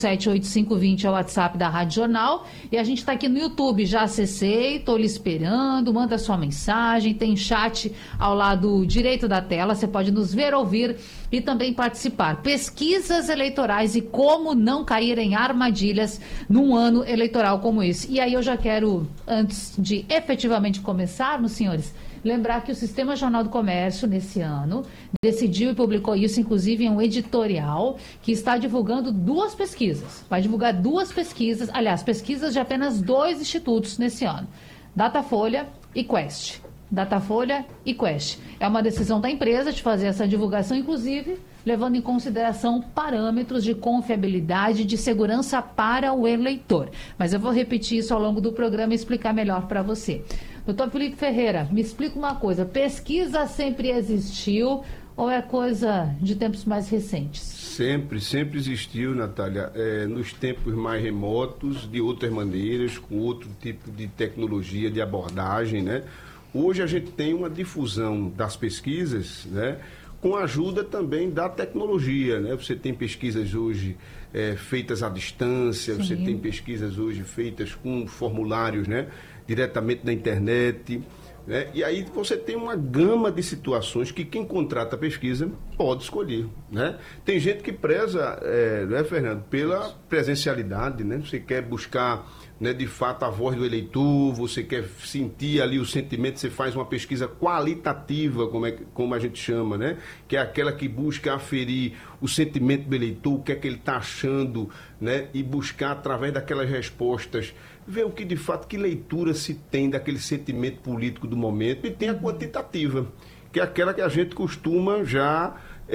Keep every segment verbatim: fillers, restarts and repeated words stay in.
sete oito cinco dois zero é o WhatsApp da Rádio Jornal. E a gente está aqui no YouTube, já acessei, estou lhe esperando, manda sua mensagem, tem chat ao lado direito da tela, você pode nos ver, ouvir e também participar. Pesquisas eleitorais e como não cair em armadilhas num ano eleitoral como esse. E aí eu já quero, antes de efetivamente começarmos, senhores, lembrar que o Sistema Jornal do Comércio, nesse ano, decidiu e publicou isso, inclusive, em um editorial que está divulgando duas pesquisas. Vai divulgar duas pesquisas, aliás, pesquisas de apenas dois institutos nesse ano, Datafolha e Quest. Datafolha e Quest. É uma decisão da empresa de fazer essa divulgação, inclusive, levando em consideração parâmetros de confiabilidade e de segurança para o eleitor. Mas eu vou repetir isso ao longo do programa e explicar melhor para você. Doutor Felipe Ferreira, me explica uma coisa, pesquisa sempre existiu ou é coisa de tempos mais recentes? Sempre, sempre existiu, Natália, é, nos tempos mais remotos, de outras maneiras, com outro tipo de tecnologia, de abordagem, né? Hoje a gente tem uma difusão das pesquisas, né? Com a ajuda também da tecnologia, né? Você tem pesquisas hoje é, feitas à distância, Sim. Você tem pesquisas hoje feitas com formulários, né? Diretamente na internet, né? E aí você tem uma gama de situações que quem contrata a pesquisa pode escolher, né? Tem gente que preza, é, né, Fernando, pela presencialidade, né? Você quer buscar, né, de fato a voz do eleitor, você quer sentir ali o sentimento, você faz uma pesquisa qualitativa, como, é, como a gente chama, né? Que é aquela que busca aferir o sentimento do eleitor, o que é que ele está achando, né? E buscar através daquelas respostas ver o que de fato, que leitura se tem daquele sentimento político do momento, e tem a quantitativa, que é aquela que a gente costuma já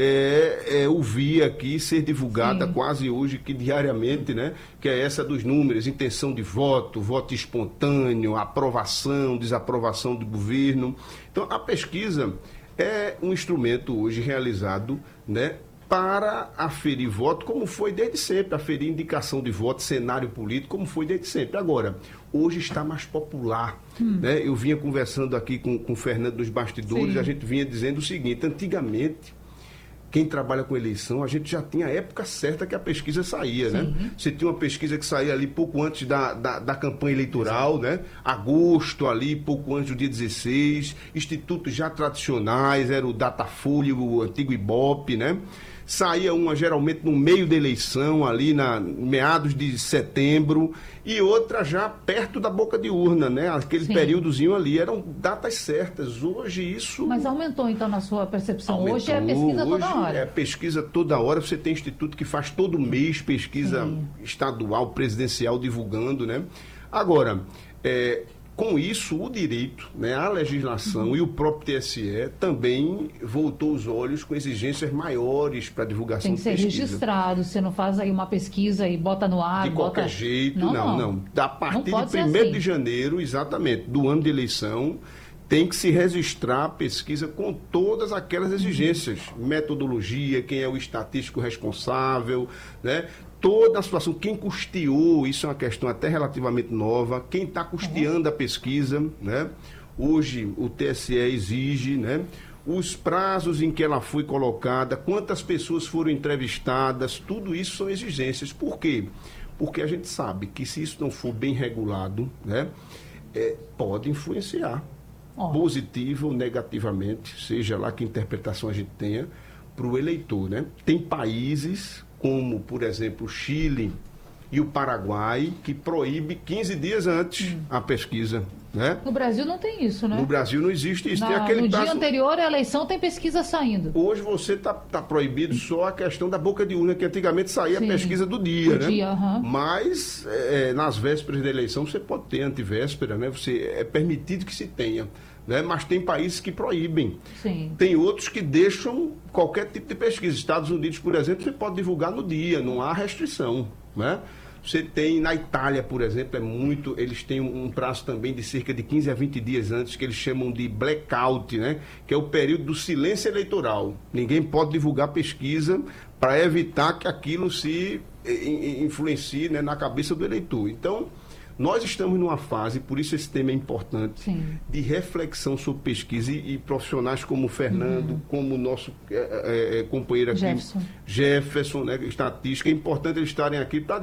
é, é, ouvir aqui, ser divulgada Sim. quase hoje, que diariamente, né? Que é essa dos números, intenção de voto, voto espontâneo, aprovação, desaprovação do governo. Então, a pesquisa é um instrumento hoje realizado, né, para aferir voto, como foi desde sempre, aferir indicação de voto, cenário político, como foi desde sempre. Agora, hoje está mais popular. Hum. Né? Eu vinha conversando aqui com, com o Fernando dos bastidores, Sim. a gente vinha dizendo o seguinte, antigamente, quem trabalha com eleição, a gente já tinha a época certa que a pesquisa saía, Sim. né? Você tinha uma pesquisa que saía ali pouco antes da, da, da campanha eleitoral, né? Agosto ali, pouco antes do dia dezesseis, institutos já tradicionais, era o Datafolha, o antigo Ibope, né? Saía uma geralmente no meio da eleição, ali na meados de setembro, e outra já perto da boca de urna, né? Aquele Sim. períodozinho ali, eram datas certas. Hoje isso... Mas aumentou então na sua percepção? Aumentou. Hoje é pesquisa Hoje toda hora? é pesquisa toda hora, você tem instituto que faz todo mês pesquisa Sim. estadual, presidencial, divulgando, né? Agora, é... com isso, o direito, né, a legislação uhum. e o próprio T S E também voltou os olhos com exigências maiores para a divulgação de pesquisa. Tem que ser registrado, você não faz aí uma pesquisa e bota no ar. De bota... qualquer jeito, não, não. não. A partir não de primeiro assim. de janeiro, exatamente, do ano de eleição, tem que se registrar a pesquisa com todas aquelas exigências. Uhum. Metodologia, quem é o estatístico responsável, né? Toda a situação, quem custeou, isso é uma questão até relativamente nova, quem está custeando a pesquisa, né? Hoje o T S E exige, né? Os prazos em que ela foi colocada, quantas pessoas foram entrevistadas, tudo isso são exigências. Por quê? Porque a gente sabe que se isso não for bem regulado, né? É, pode influenciar, oh. positivo ou negativamente, seja lá que interpretação a gente tenha, para o eleitor, né? Tem países como, por exemplo, o Chile e o Paraguai, que proíbe quinze dias antes hum. a pesquisa, né? No Brasil não tem isso, né? No Brasil não existe isso. Na, tem aquele no prazo... dia anterior à eleição tem pesquisa saindo. Hoje você está tá proibido só a questão da boca de urna, que antigamente saía Sim. a pesquisa do dia, do né? Dia, uhum. Mas é, nas vésperas da eleição você pode ter antivéspera, né? Você, é permitido que se tenha. Né? Mas tem países que proíbem. Sim. Tem outros que deixam qualquer tipo de pesquisa. Estados Unidos, por exemplo, você pode divulgar no dia, não há restrição. Né? Você tem, na Itália, por exemplo, é muito, eles têm um prazo também de cerca de quinze a vinte dias antes, que eles chamam de blackout, né? Que é o período do silêncio eleitoral. Ninguém pode divulgar pesquisa para evitar que aquilo se influencie, né, na cabeça do eleitor. Então, nós estamos numa fase, por isso esse tema é importante, Sim. de reflexão sobre pesquisa e, e profissionais como o Fernando, uhum. como o nosso é, é, companheiro aqui, Jefferson, Jefferson, né, estatística. É importante eles estarem aqui para